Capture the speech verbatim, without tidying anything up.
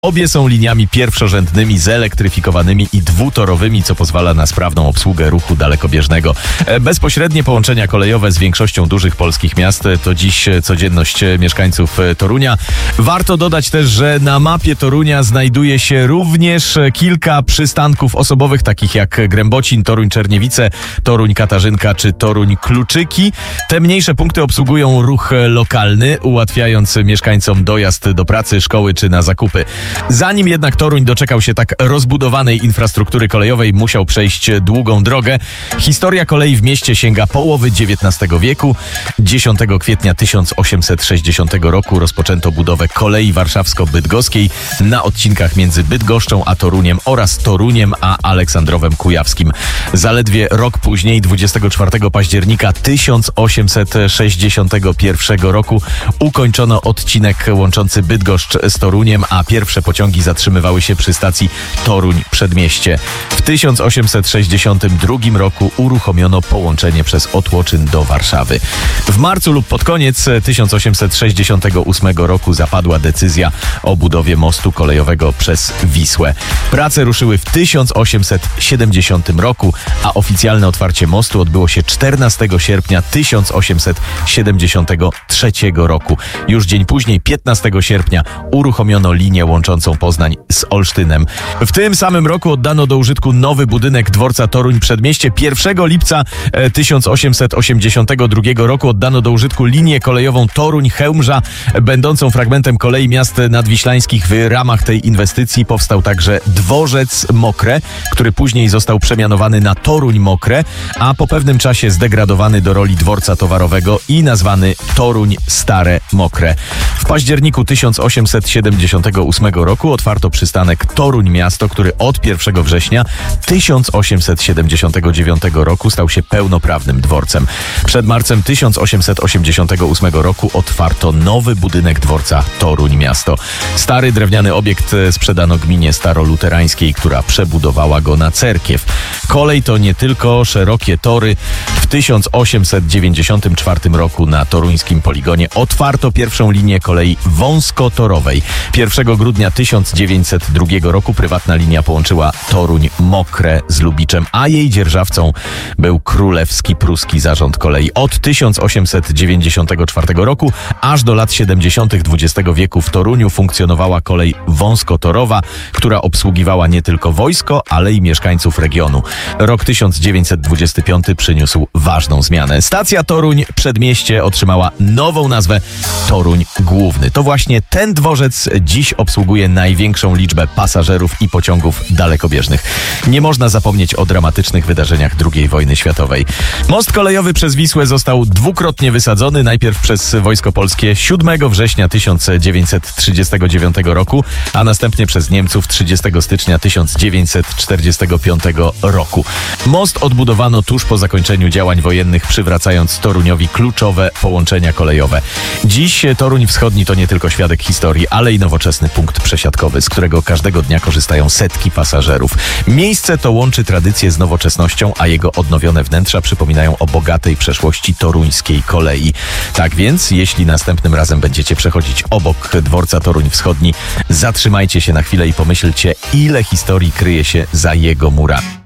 Obie są liniami pierwszorzędnymi, zelektryfikowanymi i dwutorowymi, co pozwala na sprawną obsługę ruchu dalekobieżnego. Bezpośrednie połączenia kolejowe z większością dużych polskich miast to dziś codzienność mieszkańców Torunia. Warto dodać też, że na mapie Torunia znajduje się również kilka przystanków osobowych, takich jak Grębocin, Toruń-Czerniewice, Toruń-Katarzynka czy Toruń-Kluczyki. Te mniejsze punkty obsługują ruch lokalny, ułatwiając mieszkańcom dojazd do pracy, szkoły czy na zakupy. Zanim jednak Toruń doczekał się tak rozbudowanej infrastruktury kolejowej, musiał przejść długą drogę. Historia kolei w mieście sięga połowy dziewiętnastego wieku. dziesiątego kwietnia tysiąc osiemset sześćdziesiątego roku rozpoczęto budowę kolei warszawsko-bydgoskiej na odcinkach między Bydgoszczą a Toruniem oraz Toruniem a Aleksandrowem Kujawskim. Zaledwie rok później, dwudziestego czwartego października tysiąc osiemset sześćdziesiątego pierwszego roku ukończono odcinek łączący Bydgoszcz z Toruniem, a pierwsze pociągi zatrzymywały się przy stacji Toruń-Przedmieście. W tysiąc osiemset sześćdziesiątym drugim roku uruchomiono połączenie przez Otłoczyn do Warszawy. W marcu lub pod koniec tysiąc osiemset sześćdziesiątego ósmego roku zapadła decyzja o budowie mostu kolejowego przez Wisłę. Prace ruszyły w tysiąc osiemset siedemdziesiątym roku, a oficjalne otwarcie mostu odbyło się czternastego sierpnia tysiąc osiemset siedemdziesiątego trzeciego roku. Już dzień później, piętnastego sierpnia, uruchomiono linię łączącą Poznań z Olsztynem. W tym samym roku oddano do użytku nowy budynek dworca Toruń-Przedmieście. pierwszego lipca tysiąc osiemset osiemdziesiątego drugiego roku oddano do użytku linię kolejową Toruń-Chełmża, będącą fragmentem kolei miast nadwiślańskich. W ramach tej inwestycji powstał także dworzec Mokre, który później został przemianowany na Toruń Mokre, a po pewnym czasie zdegradowany do roli dworca towarowego i nazwany Toruń Stare Mokre. W październiku tysiąc osiemset siedemdziesiątego ósmego roku otwarto przystanek Toruń Miasto, który od pierwszego września tysiąc osiemset siedemdziesiątego dziewiątego roku stał się pełnoprawnym dworcem. Przed marcem tysiąc osiemset osiemdziesiątego ósmego roku otwarto nowy budynek dworca Toruń Miasto. Stary drewniany obiekt sprzedano gminie staroluterańskiej, która przebudowała go na cerkiew. Kolej to nie tylko szerokie tory. W tysiąc osiemset dziewięćdziesiątym czwartym roku na toruńskim poligonie otwarto pierwszą linię kolei wąskotorowej. pierwszego grudnia tysiąc dziewięćset drugiego roku prywatna linia połączyła Toruń Mokre z Lubiczem, a jej dzierżawcą był Królewski Pruski Zarząd Kolei. Od tysiąc osiemset dziewięćdziesiątego czwartego roku aż do lat siedemdziesiątych dwudziestego wieku w Toruniu funkcjonowała kolej wąskotorowa, która obsługiwała nie tylko wojsko, ale i mieszkańców regionu. Rok tysiąc dziewięćset dwudziesty piąty przyniósł ważną zmianę. Stacja Toruń-Przedmieście otrzymała nową nazwę Toruń Główny. To właśnie ten dworzec dziś obsługuje największą liczbę pasażerów i pociągów dalekobieżnych. Nie można zapomnieć o dramatycznych wydarzeniach drugiej wojny światowej. Most kolejowy przez Wisłę został dwukrotnie wysadzony. Najpierw przez Wojsko Polskie siódmego września tysiąc dziewięćset trzydziestego dziewiątego roku, a następnie przez Niemców trzydziestego stycznia tysiąc dziewięćset czterdziestego piątego roku. Most odbudowano tuż po zakończeniu działań wojennych, przywracając Toruniowi kluczowe połączenia kolejowe. Dziś Toruń Wschodni to nie tylko świadek historii, ale i nowoczesny punkt przesiadkowy, z którego każdego dnia korzystają setki pasażerów. Miejsce to łączy tradycję z nowoczesnością, a jego odnowione wnętrza przypominają o bogatej przeszłości toruńskiej kolei. Tak więc, jeśli następnym razem będziecie przechodzić obok dworca Toruń Wschodni, zatrzymajcie się na chwilę i pomyślcie, ile historii kryje się za jego murami.